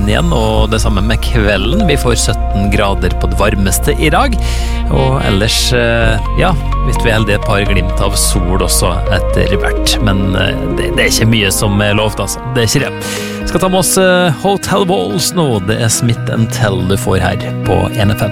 dagen igjen, og det samme med kvelden. Vi får 17 grader på det varmeste i dag, og ellers, ja, hvis vi er heldige et par glimt av sol også etter hvert, men det er ikke mye som er lovt, altså. Det er ikke det. Skal ta med oss Hotel Walls nå, det er Smith & Tell du får her på NFM.